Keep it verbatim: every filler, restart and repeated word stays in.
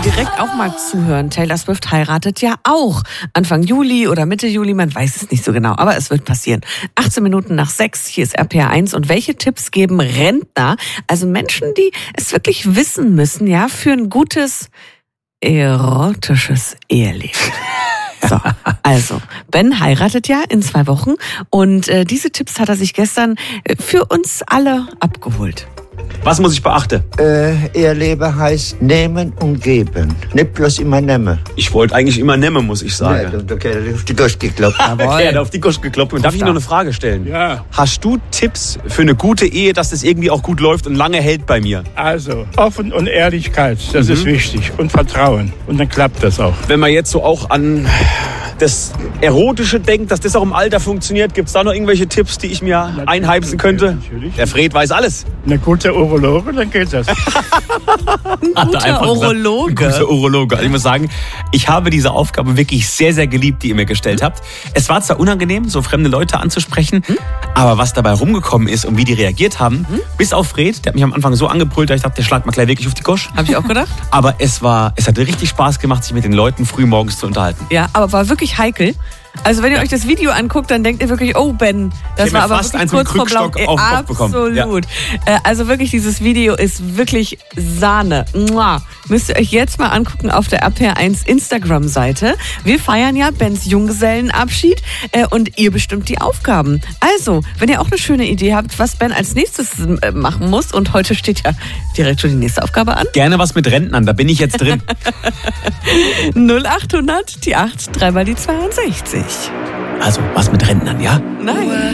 direkt auch mal zuhören. Taylor Swift heiratet ja auch. Anfang Juli oder Mitte Juli, man weiß es nicht so genau, aber es wird passieren. achtzehn Minuten nach sechs, hier ist R P R eins. Und welche Tipps geben Rentner, also Menschen, die es wirklich wissen müssen, ja, für ein gutes erotisches Eheleben? So, also, Ben heiratet ja in zwei Wochen und äh, diese Tipps hat er sich gestern äh, für uns alle abgeholt. Was muss ich beachten? Äh, Eheleben heißt nehmen und geben. Nicht bloß immer nehmen. Ich wollte eigentlich immer nehmen, muss ich sagen. Ja, da hat er auf die Gosch geklopft. Okay, hat auf die Gosch geklopft. Und darf ich noch eine Frage stellen? Ja. Hast du Tipps für eine gute Ehe, dass das irgendwie auch gut läuft und lange hält bei mir? Also, Offen und Ehrlichkeit, das mhm. ist wichtig. Und Vertrauen. Und dann klappt das auch. Wenn man jetzt so auch an das Erotische denkt, dass das auch im Alter funktioniert, gibt es da noch irgendwelche Tipps, die ich mir natürlich einheimsen könnte? Natürlich. Der Fred weiß alles. Eine gute Urologe, dann geht das. Ein guter Urologe. Ein guter Urologe. Also ich muss sagen, ich habe diese Aufgabe wirklich sehr, sehr geliebt, die ihr mir gestellt habt. Es war zwar unangenehm, so fremde Leute anzusprechen, hm? aber was dabei rumgekommen ist und wie die reagiert haben, hm? bis auf Fred, der hat mich am Anfang so angebrüllt, dass ich dachte, der schlagt mal gleich wirklich auf die Gosch. Habe ich auch gedacht. Aber es war, es hat richtig Spaß gemacht, sich mit den Leuten früh morgens zu unterhalten. Ja, aber war wirklich heikel. Also wenn ihr ja. euch das Video anguckt, dann denkt ihr wirklich, oh Ben, das war aber wirklich kurz vor blau. Absolut. Äh, also wirklich, dieses Video ist wirklich Sahne. Mua. Müsst ihr euch jetzt mal angucken auf der R P R eins Instagram-Seite. Wir feiern ja Bens Junggesellenabschied äh, und ihr bestimmt die Aufgaben. Also, wenn ihr auch eine schöne Idee habt, was Ben als nächstes äh, machen muss, und heute steht ja direkt schon die nächste Aufgabe an. Gerne was mit Rentnern, da bin ich jetzt drin. null acht hundert, die acht, dreimal die zweiundsechzig. Also, was mit Rentnern, ja? Nein.